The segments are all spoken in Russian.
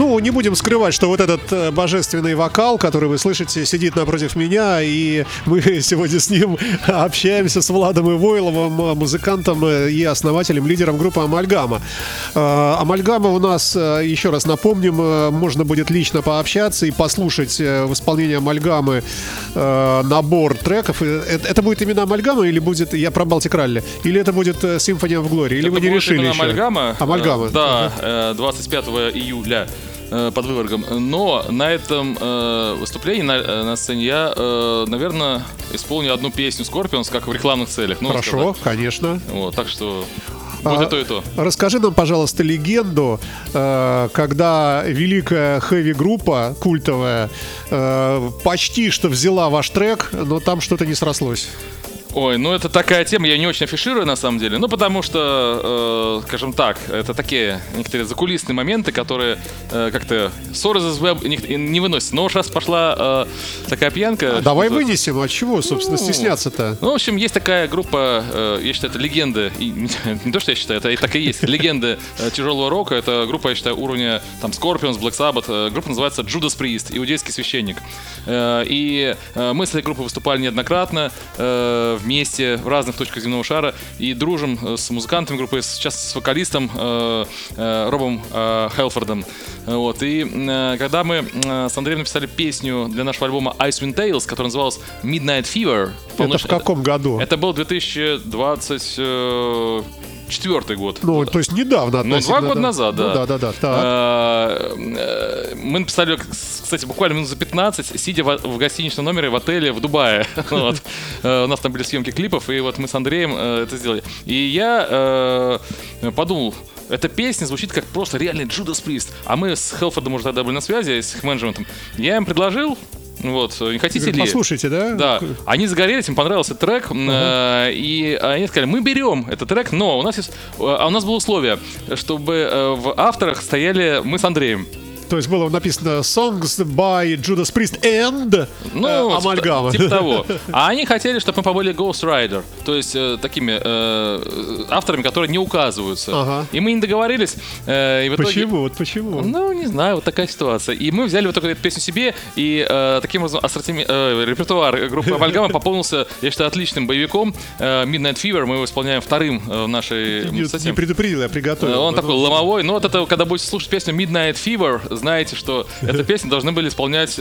Ну, не будем скрывать, что вот этот божественный вокал, который вы слышите, сидит напротив меня, и мы сегодня с ним общаемся, с Владом Ивойловым, музыкантом и основателем, лидером группы «Амальгама». «Амальгама» у нас, еще раз напомним, можно будет лично пообщаться и послушать в исполнении «Амальгамы» набор треков. Это будет именно «Амальгама» или будет, я про «Балтик Ралли», или это будет «Symphony of Glory», или вы не решили еще? «Амальгама». «Амальгама». Да, 25 июля под Выборгом. Но на этом выступлении на сцене я, наверное, исполню одну песню Scorpions, как в рекламных целях. Хорошо, конечно. Вот, так что будет и то, и то. Расскажи нам, пожалуйста, легенду, когда великая хэви-группа культовая почти что взяла ваш трек, но там что-то не срослось. Ой, ну это такая тема, я не очень афиширую на самом деле. Ну потому что, скажем так, это такие некоторые закулисные моменты, которые как-то ссоры за СБ не выносят. Но уж раз пошла такая пьянка... Давай вынесем, а чего, собственно, стесняться-то? Ну, в общем, есть такая группа, я считаю, это легенда, и не то, что я считаю, это и так и есть, легенды тяжелого рока. Это группа, я считаю, уровня там Scorpions, Black Sabbath. Группа называется Judas Priest, иудейский священник. И мы с этой группой выступали неоднократно вместе в разных точках земного шара и дружим с музыкантами группы, сейчас с вокалистом Робом Хелфордом. Вот. И когда мы с Андреем написали песню для нашего альбома Icewind Tales, которая называлась Midnight Fever. Это в каком году? Это был 2024 год. Ну, то есть недавно. Ну, 2 года назад, да. Ну, да. Мы написали, кстати, буквально минут за 15, сидя в гостиничном номере в отеле в Дубае. Вот. У нас там были съемки клипов, и вот мы с Андреем это сделали. И я подумал, эта песня звучит как просто реальный Judas Priest. А мы с Хелфордом уже тогда были на связи, с их менеджментом. Я им предложил, вот, не хотите ли? Послушайте, да? Да. Они загорелись, им понравился трек, и они сказали, мы берем этот трек, но у нас было условие, чтобы в авторах стояли мы с Андреем. То есть было написано «Songs by Judas Priest and Амальгама». Типа того. А они хотели, чтобы мы побыли Ghost Rider. То есть такими авторами, которые не указываются. Ага. И мы не договорились. И в итоге... Почему? Вот почему? Ну, не знаю, вот такая ситуация. И мы взяли вот такую песню себе, и таким образом репертуар группы Амальгама пополнился, я считаю, отличным боевиком. Midnight Fever, мы его исполняем вторым в нашей... Не предупредил, я приготовил. Он такой ломовой. Но вот это, когда будете слушать песню Midnight Fever, знаете, что эту песню должны были исполнять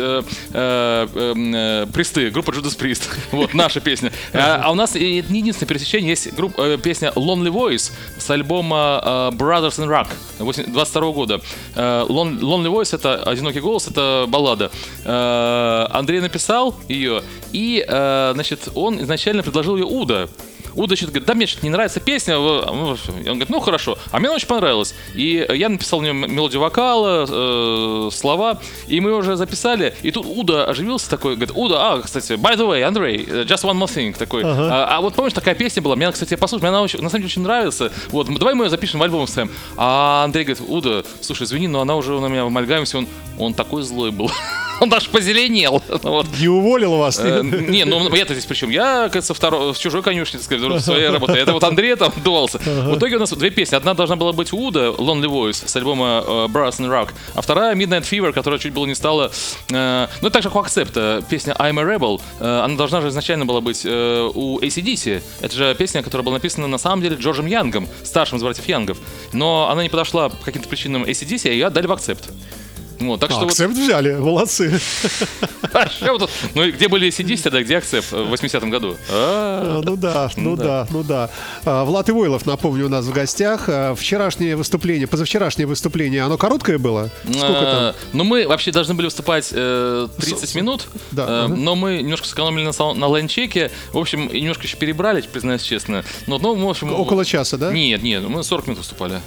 Присты, группа Judas Priest. Вот, наша песня. А у нас не единственное пересечение, есть песня Lonely Voice с альбома Brothers in Rock 22 года. Lonely Voice — это «Одинокий голос», это баллада. Андрей написал ее, и, значит, он изначально предложил ее Уда. Уда что-то говорит, да мне что-то не нравится песня. Он говорит, ну хорошо. А мне очень понравилось. И я написал в нем мелодию вокала, слова, и мы уже записали. И тут Уда оживился такой, говорит, Уда, кстати, by the way, Андрей, just one more thing такой. А вот помнишь, такая песня была, мне, кстати, послушай, мне она очень, на самом деле очень нравится. Вот, давай мы ее запишем в альбом вставим. А Андрей говорит, Уда, слушай, извини, но она уже на меня в Амальгаме, он такой злой был. Он даже позеленел. Вот. Не уволил вас? Не, ну я-то здесь причем. Я, кажется, в чужой конюшне, так сказать, в своей работе. Это вот Андрей там дувался. В итоге у нас две песни. Одна должна была быть Уда, Lonely Voice, с альбома Brothers in Rock. А вторая Midnight Fever, которая чуть было не стала... Ну, так же, как у Accept, песня I'm a Rebel. Она должна же изначально была быть у AC/DC. Это же песня, которая была написана на самом деле Джорджем Янгом, старшим из братьев Янгов. Но она не подошла по каким-то причинам AC/DC, и ее отдали в Accept. Вот, так что Accept взяли, молодцы. Ну и где были AC/DC тогда, где Accept в 80-м году? Ну да. Влад Ивойлов, напомню, у нас в гостях. Вчерашнее выступление, позавчерашнее выступление, оно короткое было? Сколько там? Ну мы вообще должны были выступать 30 минут, но мы немножко сэкономили на лайнчеке. В общем, и немножко еще перебрали, признаюсь честно. В общем, около часа, да? Нет, мы 40 минут выступали.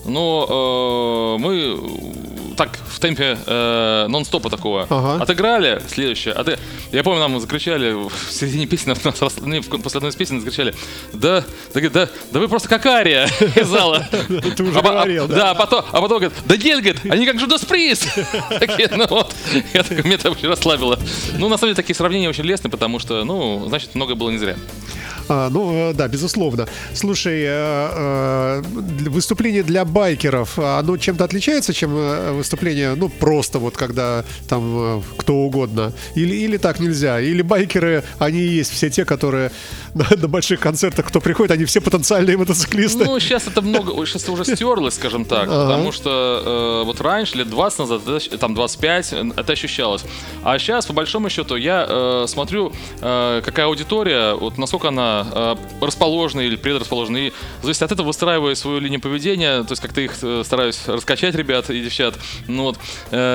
Но мы так в темпе нон-стопа такого отыграли. Следующее. Я помню, нам закричали в середине песни, после одной из песен закричали: да вы просто как Ария из зала. Ты уже говорил, да? Да, а потом говорит, да нет, говорит, они как Judas Priest. Ну вот, меня это вообще расслабило. Ну, на самом деле, такие сравнения очень лестны, потому что, значит, многое было не зря. Да, безусловно. Слушай, выступление для байкеров, оно чем-то отличается, чем выступление, ну, просто вот когда там кто угодно? Или так нельзя? Или байкеры, они и есть все те, которые на больших концертах, кто приходит, они все потенциальные мотоциклисты? Ну, сейчас это сейчас уже стерлось, скажем так, потому что вот раньше, лет 20 назад, там 25, это ощущалось. А сейчас, по большому счету, я смотрю, какая аудитория, вот насколько она расположена или предрасположена, и зависит от этого выстраиваю свою линию поведения, то есть как-то их стараюсь раскачать, ребят и девчат. Ну, вот.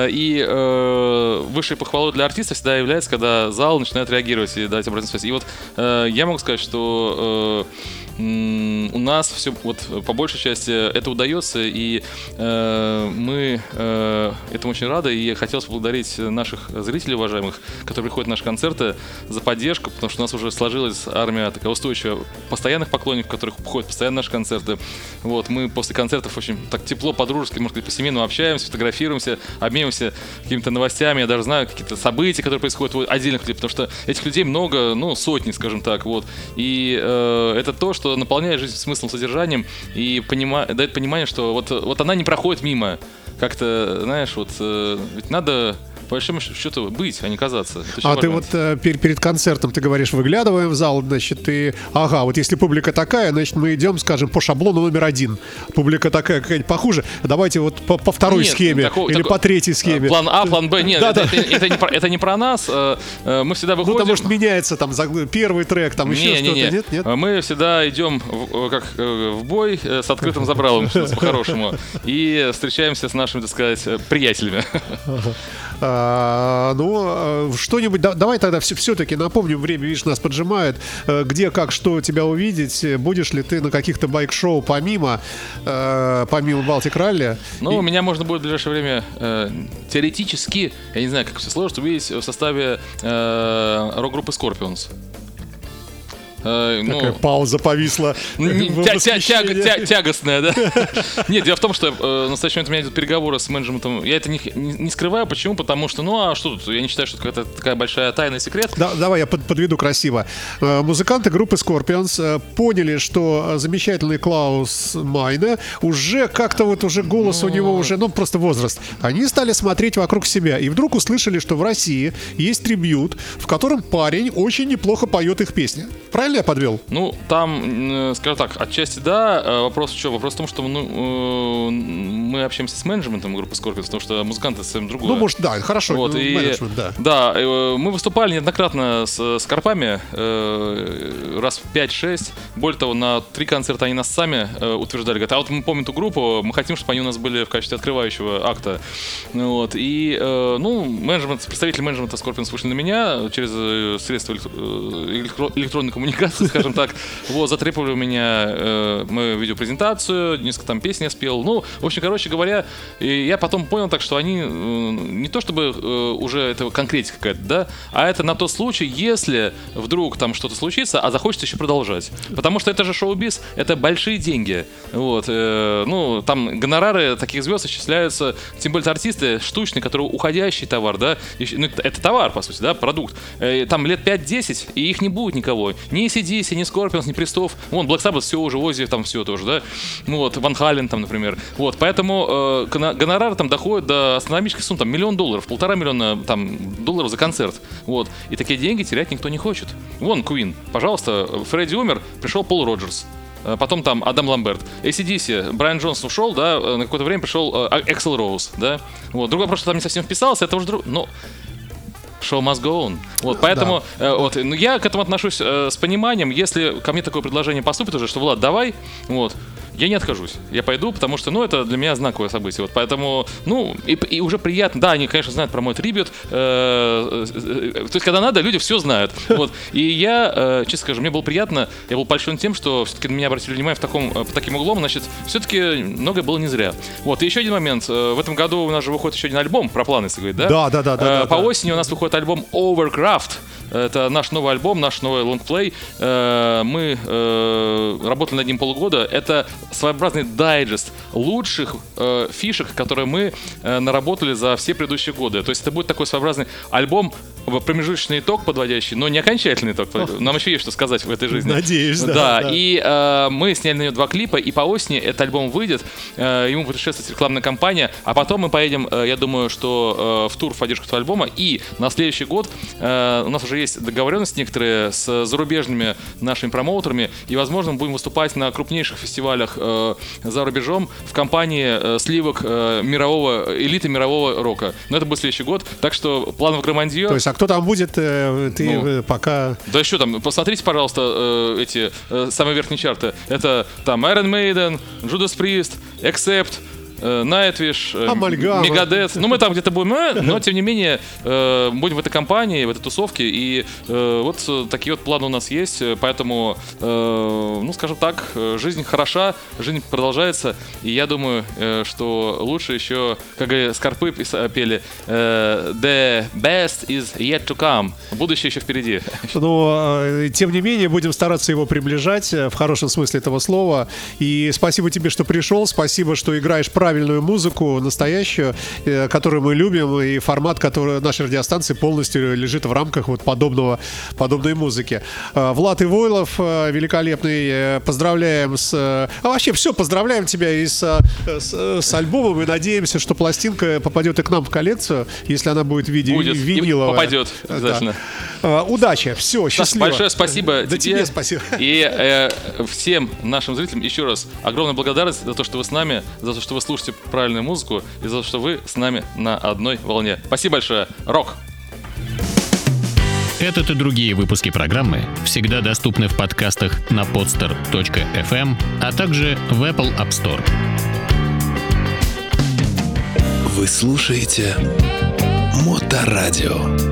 И высшей похвалой для артиста всегда является, когда зал начинает реагировать и дать обратную связь. И вот я могу сказать, что у нас все, вот по большей части это удается, и мы этому очень рады, и я хотел поблагодарить наших зрителей уважаемых, которые приходят на наши концерты, за поддержку, потому что у нас уже сложилась армия такая устойчивая, постоянных поклонников, которые ходят постоянно на наши концерты. Вот, мы после концертов очень так тепло, по-дружески, может быть, по-семейному общаемся, фотографируемся, обмениваемся какими-то новостями, я даже знаю какие-то события, которые происходят у отдельных людей, потому что этих людей много, ну, сотни, скажем так, вот, и это то, что наполняет жизнь смыслом, содержанием и дает понимание, что вот она не проходит мимо. Как-то, знаешь, вот ведь надо по большому счету быть, а не казаться. Ты вот перед концертом, ты говоришь, выглядываем в зал, значит, вот если публика такая, значит, мы идем, скажем, по шаблону номер 1. Публика такая какая-нибудь похуже, давайте вот по второй схеме или по третьей схеме. План А, план Б, нет, это не про нас, мы всегда выходим. Ну, там, может, меняется там первый трек, там еще что-то, нет? Мы всегда идем как в бой с открытым забралом, по-хорошему, и встречаемся с нашими, так сказать, приятелями. Что-нибудь, давай тогда все-таки напомним, время, видишь, нас поджимает, где, как, что тебя увидеть, будешь ли ты на каких-то байк-шоу помимо Балтик Ралли? Ну, меня можно будет в ближайшее время теоретически, я не знаю, как все сложится, увидеть в составе рок-группы Scorpions. Такая пауза повисла. Тягостная, да? Нет, дело в том, что в настоящий момент у меня идут переговоры с менеджментом. Я это не скрываю. Почему? Потому что, а что тут? Я не считаю, что это какая-то такая большая тайна и секрет. Давай я подведу красиво. Музыканты группы Scorpions поняли, что замечательный Клаус Майне уже как-то вот уже голос у него уже, просто возраст. Они стали смотреть вокруг себя и вдруг услышали, что в России есть трибьют, в котором парень очень неплохо поет их песни. Правильно я подвел? Ну, там, скажем так, отчасти да. Вопрос в чем? Вопрос в том, что мы общаемся с менеджментом группы Scorpions, потому что музыканты совсем другое. Ну, может, да, хорошо. Вот, менеджмент, да. Да, мы выступали неоднократно с Карпами, раз в 5-6. Более того, на 3 концерта они нас сами утверждали. Говорят, вот мы помним ту группу, мы хотим, чтобы они у нас были в качестве открывающего акта. Вот, и, представители менеджмента Scorpions вышли на меня через средства электронной коммуникации, скажем так. Вот, затребовали у меня мою видеопрезентацию, несколько там песен я спел. Ну, в общем, короче говоря, я потом понял так, что они не то чтобы уже это конкретика какая-то, да, а это на тот случай, если вдруг там что-то случится, а захочется еще продолжать. Потому что это же шоу-биз, это большие деньги. Вот, там гонорары таких звезд исчисляются, тем более артисты штучные, которые уходящий товар, да, это товар, по сути, да, продукт. Там лет 5-10, и их не будет никого. Ни AC/DC, ни Scorpions, ни Престов. Вон, Black Sabbath все уже, Оззи там все тоже, да. Вот, Ван Хален там, например. Вот, поэтому гонорары там доходят до астрономических сумм, там, $1 миллион, $1,5 миллиона там, долларов за концерт. Вот, и такие деньги терять никто не хочет. Вон, Queen, пожалуйста, Фредди умер, пришел Пол Роджерс. Потом там Адам Ламберт. AC/DC, Брайан Джонсон ушел, да, на какое-то время пришел Эксел Роуз, да. Вот, другой вопрос, что там не совсем вписался, это уже show must go on. Вот, поэтому я к этому отношусь с пониманием. Если ко мне такое предложение поступит уже, что, Влад, давай, вот, я не откажусь. Я пойду, потому что, это для меня знаковое событие. Вот, поэтому, и уже приятно. Да, они, конечно, знают про мой трибют. То есть, когда надо, люди все знают. Вот. И я, честно скажу, мне было приятно. Я был польщен тем, что все-таки на меня обратили внимание под таким углом. Значит, все-таки многое было не зря. Вот. И еще один момент. В этом году у нас же выходит еще один альбом про планы, если говорить, да? Да. По осени у нас выходит альбом Overcraft. Это наш новый альбом, наш новый лонгплей. Мы работали над ним полгода. Это своеобразный дайджест лучших фишек, которые мы наработали за все предыдущие годы. То есть это будет такой своеобразный альбом, промежуточный итог подводящий, но не окончательный итог. Нам еще есть что сказать в этой жизни. Надеюсь, да. Да. И мы сняли на нее 2 клипа, и по осени этот альбом выйдет. Ему предшествует рекламная кампания, а потом мы поедем, я думаю, что в тур в поддержку этого альбома. И на следующий год у нас уже есть договоренности некоторые с зарубежными нашими промоутерами, и, возможно, мы будем выступать на крупнейших фестивалях за рубежом в компании сливок элиты мирового рока. Но это будет следующий год, так что планов громадье. То есть, а кто там будет, ты пока... Да еще там, посмотрите, пожалуйста, эти самые верхние чарты. Это там Iron Maiden, Judas Priest, Accept, Nightwish, Megadeth. Ну, мы там где-то будем, но, тем не менее, будем в этой компании, в этой тусовке. И вот такие вот планы у нас есть. Поэтому, ну, скажем так, жизнь хороша, жизнь продолжается. И я думаю, что лучше еще, как Скорпы пели, the best is yet to come. Будущее еще впереди. Но, тем не менее, будем стараться его приближать в хорошем смысле этого слова. И спасибо тебе, что пришел. Спасибо, что играешь правильную музыку, настоящую, которую мы любим, и формат, который нашей радиостанции полностью лежит в рамках вот подобной музыки. Влад Ивойлов, великолепный, поздравляем вообще все, поздравляем тебя и с альбомом, и надеемся, что пластинка попадет и к нам в коллекцию, если она будет в виде виниловая. Попадет, обязательно. Да. Удачи, все, счастливо. Большое спасибо тебе спасибо. И всем нашим зрителям еще раз огромная благодарность за то, что вы с нами, за то, что вы слушаете правильную музыку, и за то, что вы с нами на одной волне. Спасибо большое. Рок! Этот и другие выпуски программы всегда доступны в подкастах на podster.fm, а также в Apple App Store. Вы слушаете Моторадио.